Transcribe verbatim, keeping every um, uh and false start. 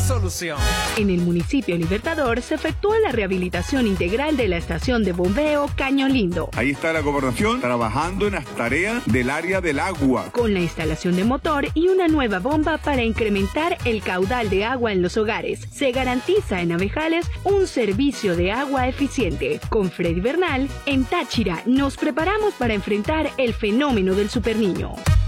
solución. En el municipio Libertador se efectuó la rehabilitación integral de la estación de bombeo Caño Lindo. Ahí está la gobernación trabajando en las tareas del área del agua. Con la instalación de motor y una nueva bomba para incrementar el caudal de agua en los hogares, se garantiza en Abejales un servicio de agua eficiente. Con Freddy Bernal, en Táchira nos preparamos para enfrentar el fenómeno del superniño.